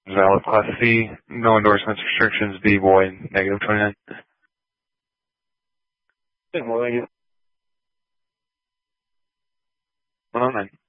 Valid Class C. No endorsements, restrictions, B void, negative 29. Yeah, well, thank you. 109.